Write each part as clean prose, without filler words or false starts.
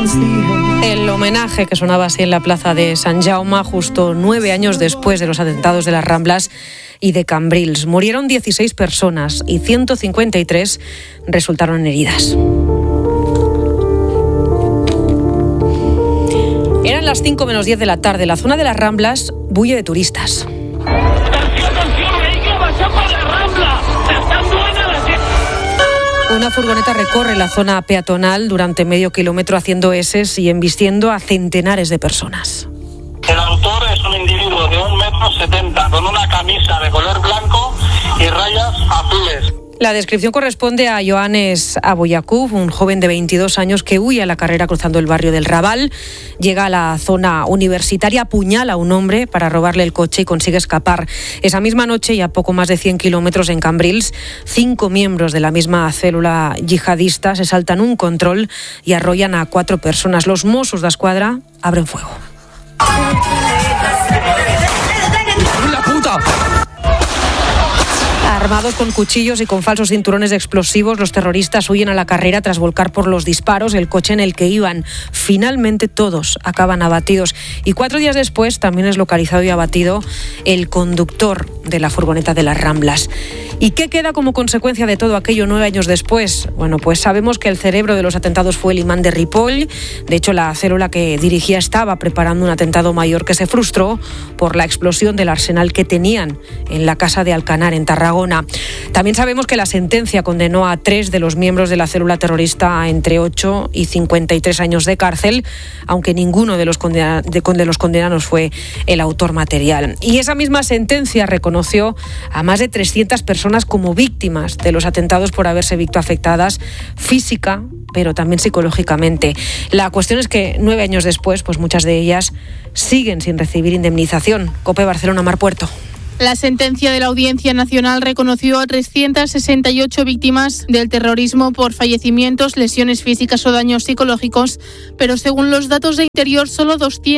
El homenaje que sonaba así en la plaza de Sant Jaume justo 9 años después de los atentados de las Ramblas y de Cambrils. Murieron 16 personas y 153 resultaron heridas. Eran las 5 menos 10 de la tarde. La zona de las Ramblas bulle de turistas. Una furgoneta recorre la zona peatonal durante medio kilómetro haciendo eses y embistiendo a centenares de personas. El autor es un individuo de 1,70 m con una camisa de color blanco y rayas azules. La descripción corresponde a Johannes Aboyakub, un joven de 22 años que huye a la carrera cruzando el barrio del Raval. Llega a la zona universitaria, apuñala a un hombre para robarle el coche y consigue escapar. Esa misma noche, y a poco más de 100 kilómetros en Cambrils, 5 miembros de la misma célula yihadista se saltan un control y arrollan a 4 personas. Los Mossos d'Esquadra abren fuego. ¡La puta! Armados con cuchillos y con falsos cinturones de explosivos, los terroristas huyen a la carrera tras volcar por los disparos el coche en el que iban. Finalmente todos acaban abatidos y 4 días después también es localizado y abatido el conductor de la furgoneta de las Ramblas. ¿Y qué queda como consecuencia de todo aquello 9 años después? Bueno, pues sabemos que el cerebro de los atentados fue el imán de Ripoll. De hecho, la célula que dirigía estaba preparando un atentado mayor que se frustró por la explosión del arsenal que tenían en la casa de Alcanar, en Tarragona. También sabemos que la sentencia condenó a 3 de los miembros de la célula terrorista a entre 8 y 53 años de cárcel, aunque ninguno de los condenados fue el autor material. Y esa misma sentencia reconoció a más de 300 personas como víctimas de los atentados por haberse visto afectadas física, pero también psicológicamente. La cuestión es que 9 años después, pues muchas de ellas siguen sin recibir indemnización. COPE Barcelona, Mar Puerto. La sentencia de la Audiencia Nacional reconoció a 368 víctimas del terrorismo por fallecimientos, lesiones físicas o daños psicológicos, pero según los datos de Interior, solo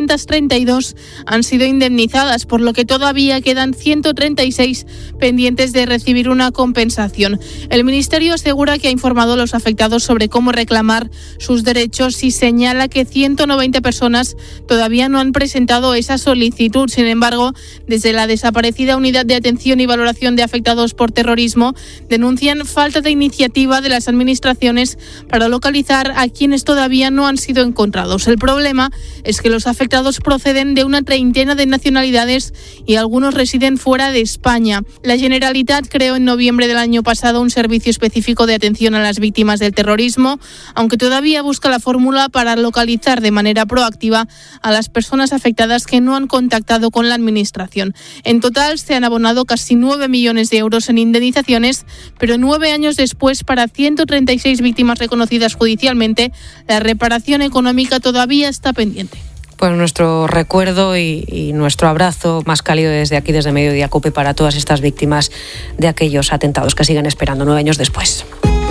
232 han sido indemnizadas, por lo que todavía quedan 136 pendientes de recibir una compensación. El Ministerio asegura que ha informado a los afectados sobre cómo reclamar sus derechos y señala que 190 personas todavía no han presentado esa solicitud. Sin embargo, desde la desaparecida Unidad de Atención y Valoración de Afectados por Terrorismo denuncian falta de iniciativa de las administraciones para localizar a quienes todavía no han sido encontrados. El problema es que los afectados proceden de una treintena de nacionalidades y algunos residen fuera de España. La Generalitat creó en noviembre del año pasado un servicio específico de atención a las víctimas del terrorismo, aunque todavía busca la fórmula para localizar de manera proactiva a las personas afectadas que no han contactado con la administración. En total se han abonado casi 9 millones de euros en indemnizaciones, pero 9 años después, para 136 víctimas reconocidas judicialmente, la reparación económica todavía está pendiente. Pues nuestro recuerdo y nuestro abrazo más cálido desde aquí, desde Mediodía COPE, para todas estas víctimas de aquellos atentados que siguen esperando 9 años después.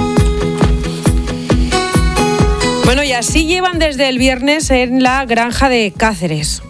Bueno, y así llevan desde el viernes en la granja de Cáceres.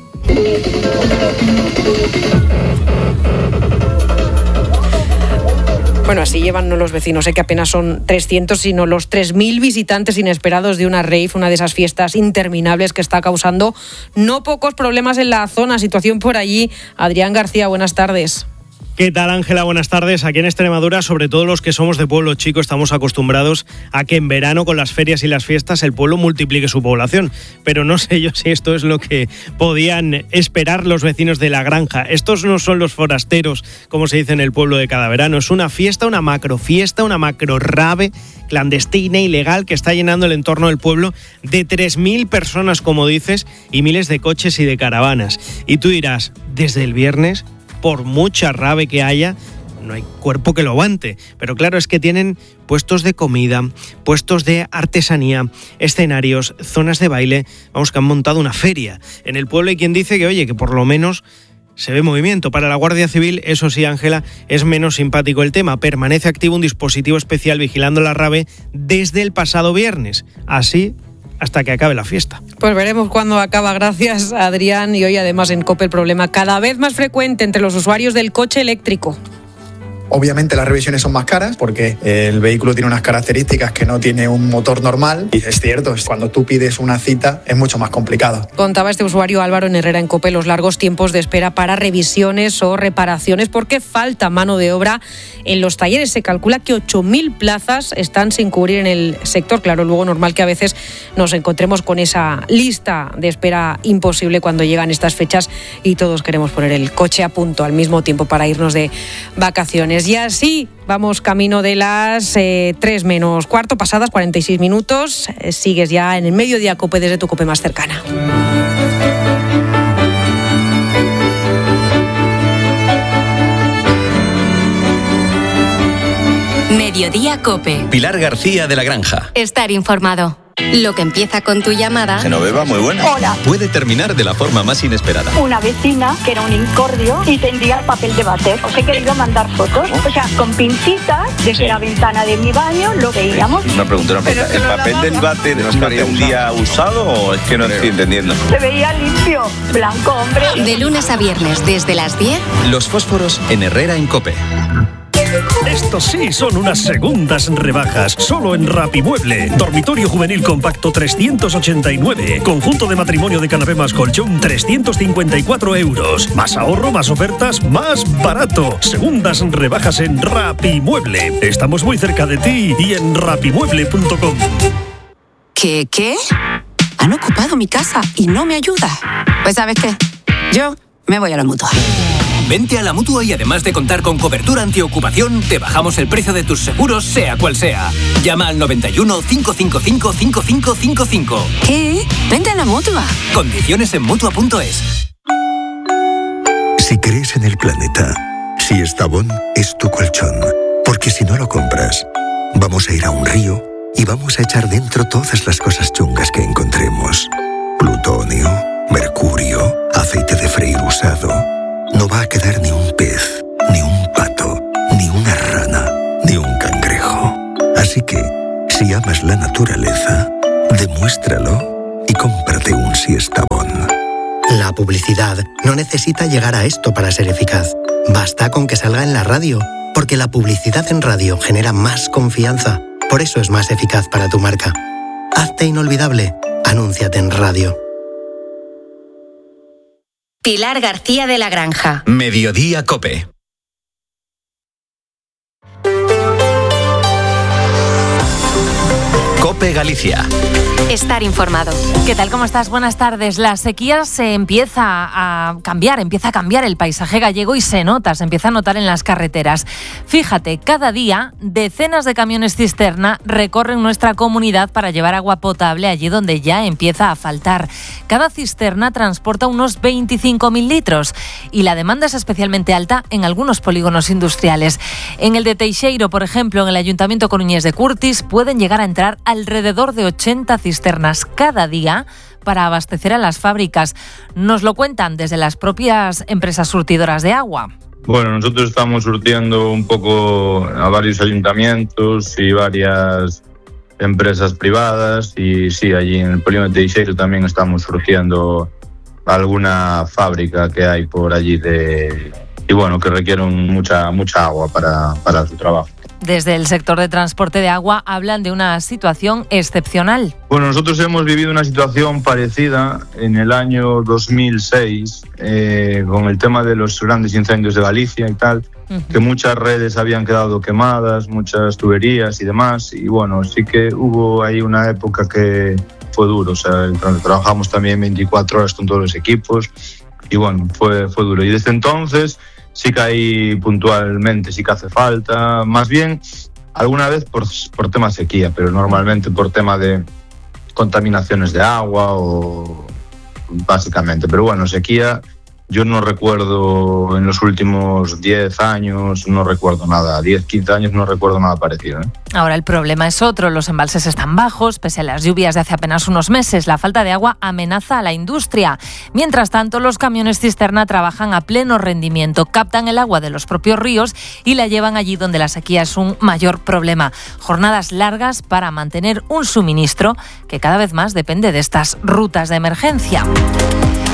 Bueno, así llevan no los vecinos, que apenas son 300, sino los 3.000 visitantes inesperados de una rave, una de esas fiestas interminables que está causando no pocos problemas en la zona. Situación por allí. Adrián García, buenas tardes. ¿Qué tal, Ángela? Buenas tardes. Aquí en Extremadura, sobre todo los que somos de pueblo chico, estamos acostumbrados a que en verano, con las ferias y las fiestas, el pueblo multiplique su población. Pero no sé yo si esto es lo que podían esperar los vecinos de la granja. Estos no son los forasteros, como se dice en el pueblo de cada verano. Es una fiesta, una macro rave clandestina, ilegal, que está llenando el entorno del pueblo de 3.000 personas, como dices, y miles de coches y de caravanas. Y tú dirás, desde el viernes, por mucha rave que haya, no hay cuerpo que lo aguante. Pero claro, es que tienen puestos de comida, puestos de artesanía, escenarios, zonas de baile. Vamos, que han montado una feria. En el pueblo hay quien dice que, oye, que por lo menos se ve movimiento. Para la Guardia Civil, eso sí, Ángela, es menos simpático el tema. Permanece activo un dispositivo especial vigilando la rave desde el pasado viernes. Así hasta que acabe la fiesta. Pues veremos cuándo acaba. Gracias, Adrián. Y hoy además en COPE el problema cada vez más frecuente entre los usuarios del coche eléctrico. Obviamente las revisiones son más caras porque el vehículo tiene unas características que no tiene un motor normal y es cierto, cuando tú pides una cita es mucho más complicado. Contaba este usuario Álvaro en Herrera en COPE los largos tiempos de espera para revisiones o reparaciones porque falta mano de obra en los talleres. Se calcula que 8.000 plazas están sin cubrir en el sector. Claro, luego normal que a veces nos encontremos con esa lista de espera imposible cuando llegan estas fechas y todos queremos poner el coche a punto al mismo tiempo para irnos de vacaciones. Y así vamos camino de las 3 menos cuarto, pasadas 46 minutos. Sigues ya en el Mediodía COPE desde tu COPE más cercana. Mediodía COPE. Pilar García de la Granja. Estar informado. Lo que empieza con tu llamada. Genoveva, muy buena. Hola. Puede terminar de la forma más inesperada. Una vecina que era un incordio y tendía el papel de váter. Os he querido mandar fotos. O sea, con pincitas, desde la ventana de mi baño lo veíamos. Una pregunta. ¿El papel del váter no estaría un día usado o es que no estoy entendiendo? Se veía limpio, blanco, hombre. De lunes a viernes, desde las 10. Los fósforos en Herrera en COPE. Estos sí son unas segundas rebajas, solo en Rapimueble. Dormitorio juvenil compacto 389. Conjunto de matrimonio de canapé más colchón 354 euros. Más ahorro, más ofertas, más barato. Segundas rebajas en Rapimueble. Estamos muy cerca de ti y en rapimueble.com. ¿Qué? Han ocupado mi casa y no me ayuda. Pues ¿sabes qué? Yo me voy a la Mutua. Vente a la Mutua y además de contar con cobertura antiocupación, te bajamos el precio de tus seguros, sea cual sea. Llama al 91 555 5555. ¿Qué? Vente a la Mutua. Condiciones en Mutua.es. Si crees en el planeta, si Estavón es tu colchón, porque si no lo compras, vamos a ir a un río y vamos a echar dentro todas las cosas chungas que encontremos. Plutonio, mercurio, aceite de freír usado. No va a quedar ni un pez, ni un pato, ni una rana, ni un cangrejo. Así que, si amas la naturaleza, demuéstralo y cómprate un Siestabón. La publicidad no necesita llegar a esto para ser eficaz. Basta con que salga en la radio, porque la publicidad en radio genera más confianza. Por eso es más eficaz para tu marca. Hazte inolvidable. Anúnciate en radio. Pilar García de la Granja. Mediodía COPE. COPE Galicia. Estar informado. ¿Qué tal? ¿Cómo estás? Buenas tardes. La sequía se empieza a cambiar el paisaje gallego y se empieza a notar en las carreteras. Fíjate, cada día decenas de camiones cisterna recorren nuestra comunidad para llevar agua potable allí donde ya empieza a faltar. Cada cisterna transporta unos 25.000 litros y la demanda es especialmente alta en algunos polígonos industriales. En el de Teixeiro, por ejemplo, en el Ayuntamiento coruñés de Curtis, pueden llegar a entrar alrededor de 80 cisternas cada día para abastecer a las fábricas. Nos lo cuentan desde las propias empresas surtidoras de agua. Bueno, nosotros estamos surtiendo un poco a varios ayuntamientos y varias empresas privadas y sí, allí en el polígono de Teixeiro también estamos surtiendo alguna fábrica que hay por allí y bueno, que requieren mucha agua para su trabajo. Desde el sector de transporte de agua hablan de una situación excepcional. Bueno, nosotros hemos vivido una situación parecida en el año 2006 con el tema de los grandes incendios de Galicia y tal, que muchas redes habían quedado quemadas, muchas tuberías y demás, y bueno, sí que hubo ahí una época que fue duro, o sea, trabajamos también 24 horas con todos los equipos y bueno, fue duro. Y desde entonces sí que hay puntualmente, sí que hace falta, más bien alguna vez por tema sequía, pero normalmente por tema de contaminaciones de agua o básicamente. Pero bueno, sequía yo no recuerdo en los últimos 10 años, no recuerdo nada, 10, 15 años no recuerdo nada parecido. Ahora el problema es otro, los embalses están bajos, pese a las lluvias de hace apenas unos meses, la falta de agua amenaza a la industria. Mientras tanto, los camiones cisterna trabajan a pleno rendimiento, captan el agua de los propios ríos y la llevan allí donde la sequía es un mayor problema. Jornadas largas para mantener un suministro que cada vez más depende de estas rutas de emergencia.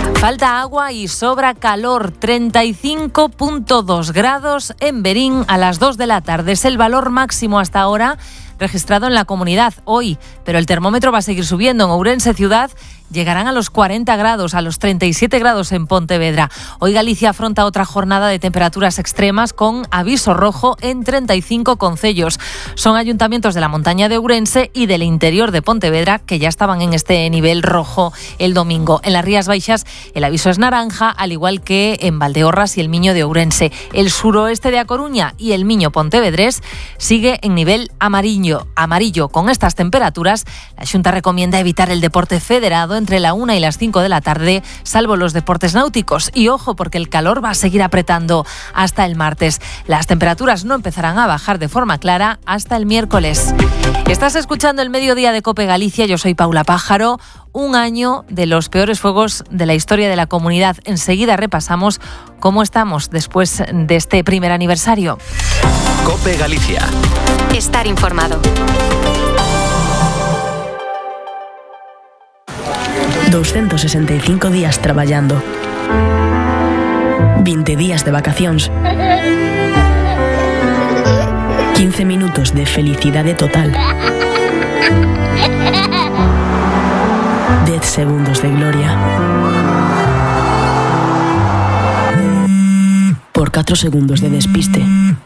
Falta agua y sobra calor. 35,2 grados en Berín a las 2 de la tarde. Es el valor máximo hasta ahora registrado en la comunidad hoy, pero el termómetro va a seguir subiendo. En Ourense ciudad llegarán a los 40 grados, a los 37 grados en Pontevedra. Hoy Galicia afronta otra jornada de temperaturas extremas con aviso rojo en 35 concellos. Son ayuntamientos de la montaña de Ourense y del interior de Pontevedra que ya estaban en este nivel rojo el domingo. En las Rías Baixas el aviso es naranja, al igual que en Valdeorras y el Miño de Ourense. El suroeste de A Coruña y el Miño pontevedrés sigue en nivel amarillo. Con estas temperaturas, la Xunta recomienda evitar el deporte federado entre la 1 y las 5 de la tarde, salvo los deportes náuticos. Y ojo, porque el calor va a seguir apretando hasta el martes. Las temperaturas no empezarán a bajar de forma clara hasta el miércoles. Estás escuchando el Mediodía de COPE Galicia, yo soy Paula Pájaro. Un año de los peores fuegos de la historia de la comunidad. Enseguida repasamos cómo estamos después de este primer aniversario. COPE Galicia. Estar informado. 265 días traballando. 20 días de vacacións. 15 minutos de felicidade total. 10 segundos de gloria. Por 4 segundos de despiste.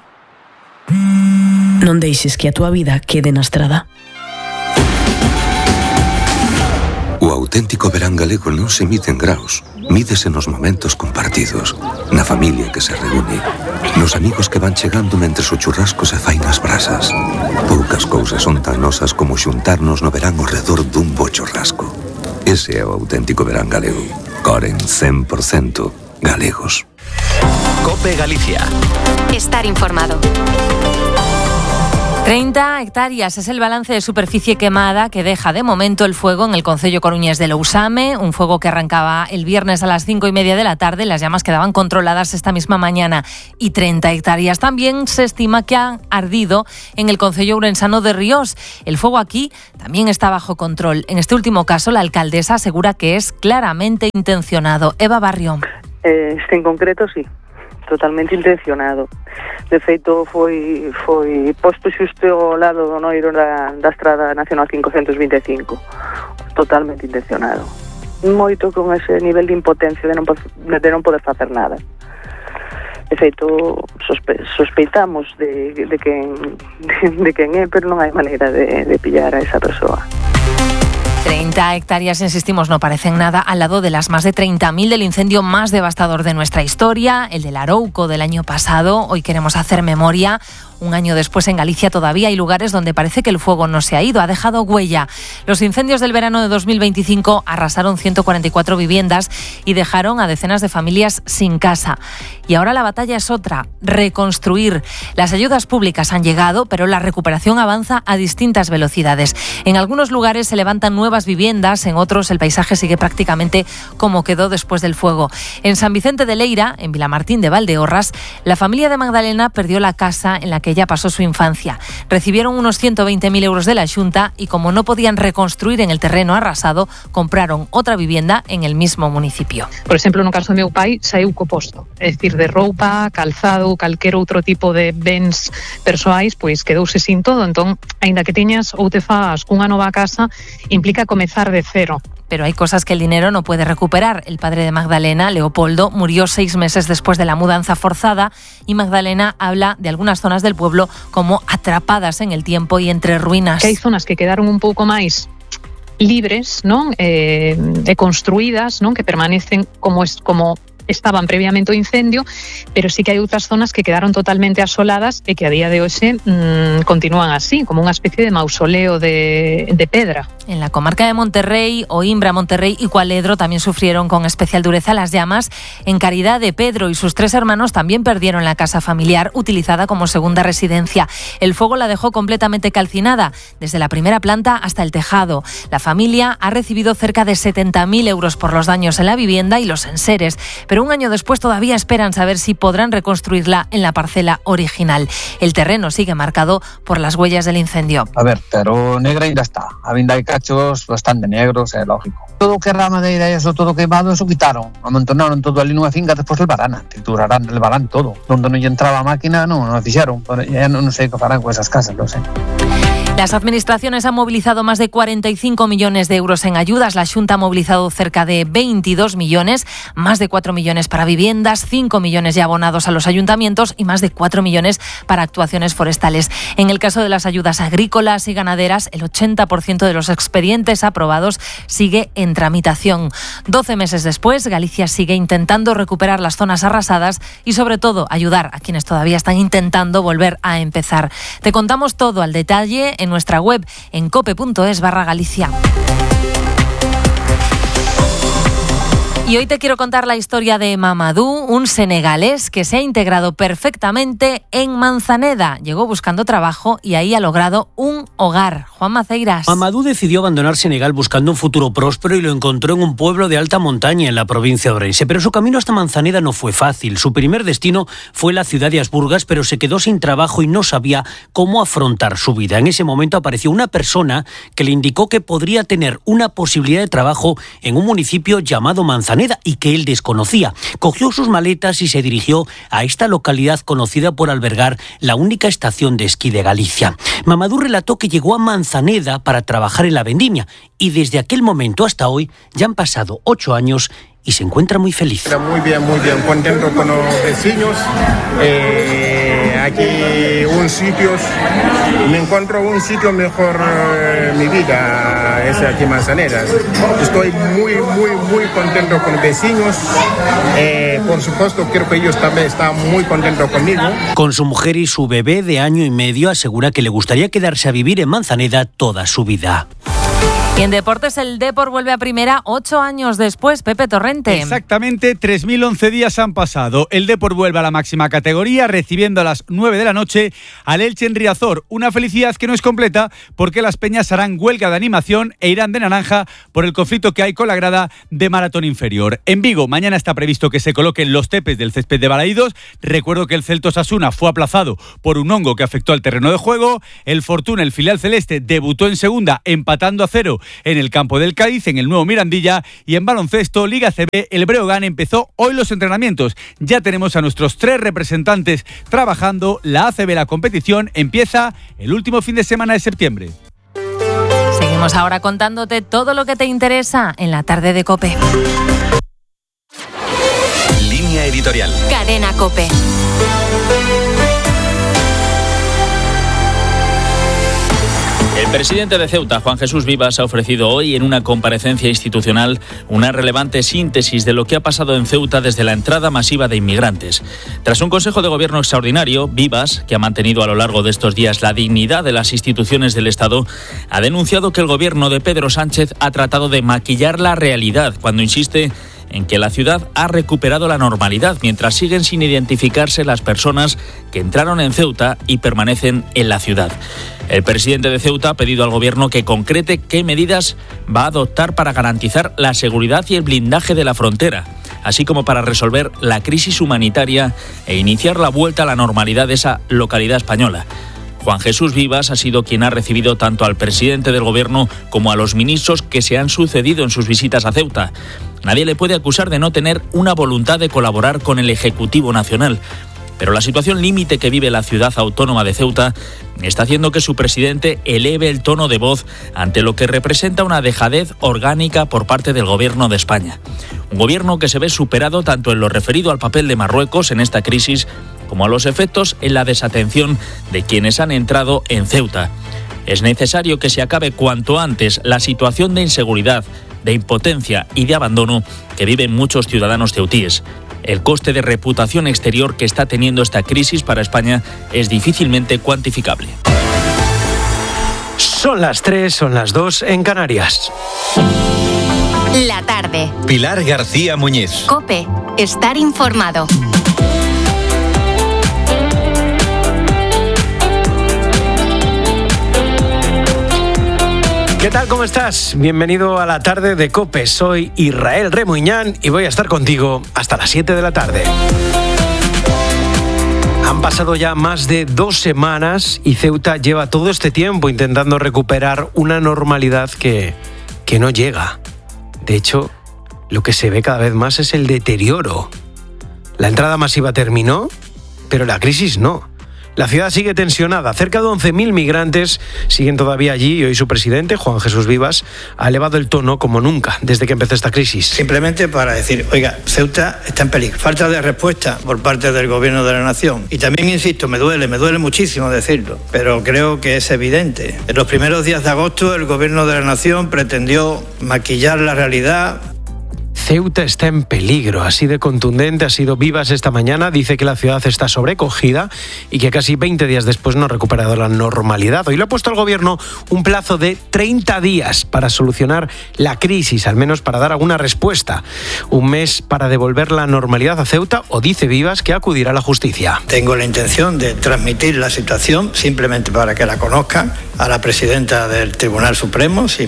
Non deixes que a túa vida quede na estrada. O auténtico verán galego non se mide en graus, mídese nos momentos compartidos, na familia que se reúne, nos amigos que van chegando mentres o churrasco se fai nas brasas. Poucas cousas son tan nosas como xuntarnos no verán ao redor dun bo churrasco. Ese é o auténtico verán galego. Coren 100% galegos. COPE Galicia. Estar informado. 30 hectáreas es el balance de superficie quemada que deja de momento el fuego en el concello coruñés de Lousame, un fuego que arrancaba el viernes a las 5:30 de la tarde. Las llamas quedaban controladas esta misma mañana y 30 hectáreas también se estima que han ardido en el concello ourensano de Ríos. El fuego aquí también está bajo control. En este último caso, la alcaldesa asegura que es claramente intencionado. Eva Barrio. En concreto, sí. Totalmente intencionado. De feito, foi posto xusto ao lado do noiro da Estrada Nacional 525. Totalmente intencionado. Moito con ese nivel de impotencia de non poder facer nada. De feito, sospeitamos de quen é, pero non hai maneira de pillar a esa persoa. 30 hectáreas, insistimos, no parecen nada al lado de las más de 30.000 del incendio más devastador de nuestra historia, el del Arouco del año pasado. Hoy queremos hacer memoria. Un año después en Galicia todavía hay lugares donde parece que el fuego no se ha ido, ha dejado huella. Los incendios del verano de 2025 arrasaron 144 viviendas y dejaron a decenas de familias sin casa. Y ahora la batalla es otra, reconstruir. Las ayudas públicas han llegado, pero la recuperación avanza a distintas velocidades. En algunos lugares se levantan nuevas viviendas, en otros el paisaje sigue prácticamente como quedó después del fuego. En San Vicente de Leira, en Vilamartín de Valdeorras, la familia de Magdalena perdió la casa en la que ella pasó su infancia. Recibieron unos 120.000 euros de la Xunta y como no podían reconstruir en el terreno arrasado, compraron otra vivienda en el mismo municipio. Por exemplo, no caso do meu pai, saiu co posto. É dicir, de roupa, calzado, calquer outro tipo de bens persoais, pois quedouse sin todo. Entón, aínda que teñas ou te faz cunha nova casa, implica comezar de cero. Pero hay cosas que el dinero no puede recuperar. El padre de Magdalena, Leopoldo, murió 6 meses después de la mudanza forzada y Magdalena habla de algunas zonas del pueblo como atrapadas en el tiempo y entre ruinas. Que hai zonas que quedaron un pouco máis libres, non? E construídas, non? Que permanecen como estaban previamente o incendio, pero sí que hai outras zonas que quedaron totalmente asoladas e que a día de hoxe continúan así, como unha especie de mausoleo de pedra. En la comarca de Monterrey, Oimbra, Monterrey y Cualedro también sufrieron con especial dureza las llamas. En Caridad de Pedro y sus 3 hermanos también perdieron la casa familiar utilizada como segunda residencia. El fuego la dejó completamente calcinada, desde la primera planta hasta el tejado. La familia ha recibido cerca de 70.000 euros por los daños en la vivienda y los enseres, pero pero un año después todavía esperan saber si podrán reconstruirla en la parcela original. El terreno sigue marcado por las huellas del incendio. A ver, pero negra ya está. Habiendo hay cachos bastante negros, es lógico. Todo que era madera y eso, todo quemado, eso quitaron. Amontonaron todo ali nunha finca despois del barana. Trituraran el barán todo. Donde no entraba máquina, no fixeron. Ya no sé qué farán con esas casas, no sé. Las administraciones han movilizado más de 45 millones de euros en ayudas. La Xunta ha movilizado cerca de 22 millones, más de 4 millones para viviendas, 5 millones ya abonados a los ayuntamientos y más de 4 millones para actuaciones forestales. En el caso de las ayudas agrícolas y ganaderas, el 80% de los expedientes aprobados sigue en tramitación. 12 meses después, Galicia sigue intentando recuperar las zonas arrasadas y, sobre todo, ayudar a quienes todavía están intentando volver a empezar. Te contamos todo al detalle en nuestra web en cope.es/Galicia. Y hoy te quiero contar la historia de Mamadou, un senegalés que se ha integrado perfectamente en Manzaneda. Llegó buscando trabajo y ahí ha logrado un hogar. Juan Maceiras. Mamadou decidió abandonar Senegal buscando un futuro próspero y lo encontró en un pueblo de alta montaña en la provincia de Orense. Pero su camino hasta Manzaneda no fue fácil. Su primer destino fue la ciudad de Asburgas, pero se quedó sin trabajo y no sabía cómo afrontar su vida. En ese momento apareció una persona que le indicó que podría tener una posibilidad de trabajo en un municipio llamado Manzaneda y que él desconocía. Cogió sus maletas y se dirigió a esta localidad conocida por albergar la única estación de esquí de Galicia. Mamadou relató que llegó a Manzaneda para trabajar en la vendimia y desde aquel momento hasta hoy ya han pasado 8 años y se encuentra muy feliz. Muy bien, contento con los vecinos. Aquí me encuentro un sitio mejor, mi vida es aquí en Manzaneda. Estoy muy contento con los vecinos. Por supuesto, creo que ellos también están muy contentos conmigo. Con su mujer y su bebé de 1 año y medio asegura que le gustaría quedarse a vivir en Manzaneda toda su vida. Y en deportes, el Depor vuelve a primera 8 años después. Pepe Torrente. Exactamente, 3.011 días han pasado. El Depor vuelve a la máxima categoría, recibiendo a las 9 de la noche al Elche en Riazor. Una felicidad que no es completa porque las peñas harán huelga de animación e irán de naranja por el conflicto que hay con la grada de maratón inferior. En Vigo, mañana está previsto que se coloquen los tepes del césped de Balaídos. Recuerdo que el Celta Osasuna fue aplazado por un hongo que afectó al terreno de juego. El Fortuna, el filial celeste, debutó en segunda empatando a 0 en el campo del Cádiz, en el nuevo Mirandilla. Y en baloncesto, Liga CB, el Breogán empezó hoy los entrenamientos. Ya tenemos a nuestros 3 representantes trabajando. La ACB, la competición, empieza el último fin de semana de septiembre. Seguimos ahora contándote todo lo que te interesa en la tarde de COPE. Línea editorial. Cadena COPE. El presidente de Ceuta, Juan Jesús Vivas, ha ofrecido hoy en una comparecencia institucional una relevante síntesis de lo que ha pasado en Ceuta desde la entrada masiva de inmigrantes. Tras un Consejo de Gobierno extraordinario, Vivas, que ha mantenido a lo largo de estos días la dignidad de las instituciones del Estado, ha denunciado que el gobierno de Pedro Sánchez ha tratado de maquillar la realidad cuando insiste en que la ciudad ha recuperado la normalidad, mientras siguen sin identificarse las personas que entraron en Ceuta y permanecen en la ciudad. El presidente de Ceuta ha pedido al gobierno que concrete qué medidas va a adoptar para garantizar la seguridad y el blindaje de la frontera, así como para resolver la crisis humanitaria e iniciar la vuelta a la normalidad de esa localidad española. Juan Jesús Vivas ha sido quien ha recibido tanto al presidente del gobierno como a los ministros que se han sucedido en sus visitas a Ceuta. Nadie le puede acusar de no tener una voluntad de colaborar con el Ejecutivo Nacional, pero la situación límite que vive la ciudad autónoma de Ceuta está haciendo que su presidente eleve el tono de voz ante lo que representa una dejadez orgánica por parte del gobierno de España. Un gobierno que se ve superado tanto en lo referido al papel de Marruecos en esta crisis como a los efectos en la desatención de quienes han entrado en Ceuta. Es necesario que se acabe cuanto antes la situación de inseguridad, de impotencia y de abandono que viven muchos ciudadanos ceutíes. El coste de reputación exterior que está teniendo esta crisis para España es difícilmente cuantificable. Son las 3, son las 2 en Canarias. La tarde. Pilar García Muñiz. COPE. Estar informado. ¿Qué tal? ¿Cómo estás? Bienvenido a la tarde de COPE. Soy Israel Remuñán y voy a estar contigo hasta las 7 de la tarde. Han pasado ya más de 2 semanas y Ceuta lleva todo este tiempo intentando recuperar una normalidad que no llega. De hecho, lo que se ve cada vez más es el deterioro. La entrada masiva terminó, pero la crisis no. La ciudad sigue tensionada. Cerca de 11.000 migrantes siguen todavía allí y hoy su presidente, Juan Jesús Vivas, ha elevado el tono como nunca desde que empezó esta crisis. Simplemente para decir, oiga, Ceuta está en peligro. Falta de respuesta por parte del Gobierno de la Nación. Y también, insisto, me duele muchísimo decirlo, pero creo que es evidente. En los primeros días de agosto, el Gobierno de la Nación pretendió maquillar la realidad. Ceuta está en peligro, así de contundente ha sido Vivas esta mañana. Dice que la ciudad está sobrecogida y que casi 20 días después no ha recuperado la normalidad. Hoy le ha puesto al gobierno un plazo de 30 días para solucionar la crisis, al menos para dar alguna respuesta. Un mes para devolver la normalidad a Ceuta, o dice Vivas que acudirá a la justicia. Tengo la intención de transmitir la situación, simplemente para que la conozcan, a la presidenta del Tribunal Supremo, si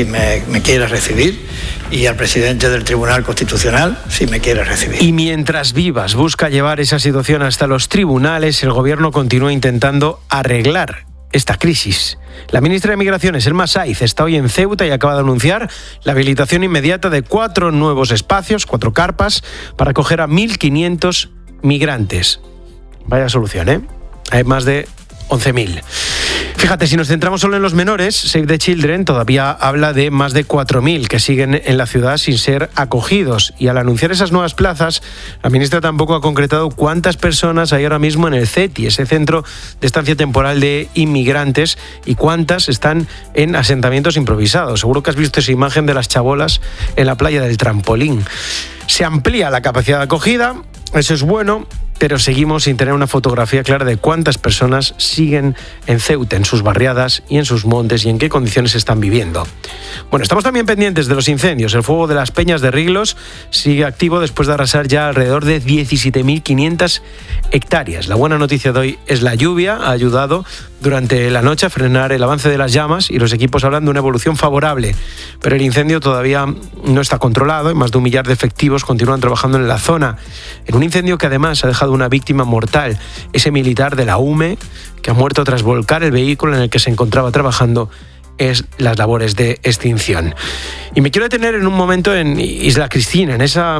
me quiere recibir, y al presidente del Tribunal Constitucional, si me quiere recibir. Y mientras Vivas busca llevar esa situación hasta los tribunales, el gobierno continúa intentando arreglar esta crisis. La ministra de Migraciones, Elma Saiz, está hoy en Ceuta y acaba de anunciar la habilitación inmediata de 4 nuevos espacios, 4 carpas, para acoger a 1.500 migrantes. Vaya solución, ¿eh? Hay más de 11.000. Fíjate, si nos centramos solo en los menores, Save the Children todavía habla de más de 4.000 que siguen en la ciudad sin ser acogidos. Y al anunciar esas nuevas plazas, la ministra tampoco ha concretado cuántas personas hay ahora mismo en el CETI, ese centro de estancia temporal de inmigrantes, y cuántas están en asentamientos improvisados. Seguro que has visto esa imagen de las chabolas en la playa del Trampolín. Se amplía la capacidad de acogida, eso es bueno, pero seguimos sin tener una fotografía clara de cuántas personas siguen en Ceuta, en sus barriadas y en sus montes, y en qué condiciones están viviendo. Bueno, estamos también pendientes de los incendios. El fuego de las Peñas de Riglos sigue activo después de arrasar ya alrededor de 17.500 hectáreas. La buena noticia de hoy es la lluvia. Ha ayudado durante la noche a frenar el avance de las llamas y los equipos hablan de una evolución favorable. Pero el incendio todavía no está controlado y más de 1 millar de efectivos continúan trabajando en la zona. En un incendio que además ha dejado una víctima mortal, ese militar de la UME que ha muerto tras volcar el vehículo en el que se encontraba trabajando en las labores de extinción. Y me quiero detener en un momento en Isla Cristina, en esa